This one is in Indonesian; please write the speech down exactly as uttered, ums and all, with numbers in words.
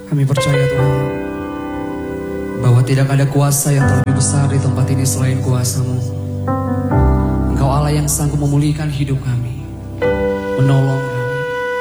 Kami percaya Tuhan, bahwa tidak ada kuasa yang terlebih besar di tempat ini selain kuasa-Mu. Engkau Allah yang sanggup memulihkan hidup kami, menolong